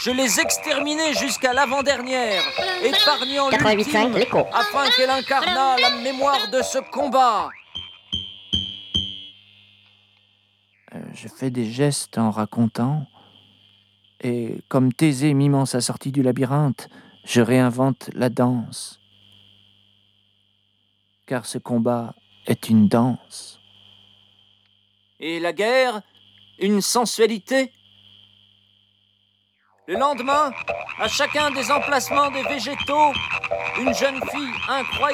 je les exterminai jusqu'à l'avant-dernière, épargnant 88.5, l'ultime, l'écho. afin qu'elle incarnât la mémoire de ce combat. Je fais des gestes en racontant, et comme Thésée mimant sa sortie du labyrinthe, je réinvente la danse. Car ce combat est une danse. Et la guerre, une sensualité. Le lendemain, à chacun des emplacements des végétaux, une jeune fille incroyable